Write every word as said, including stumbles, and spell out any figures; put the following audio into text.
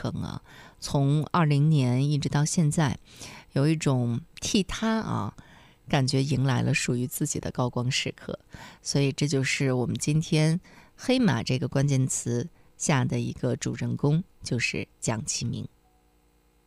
程啊，从二零年一直到现在，有一种替他啊，感觉迎来了属于自己的高光时刻。所以这就是我们今天黑马这个关键词下的一个主人公，就是蒋奇明。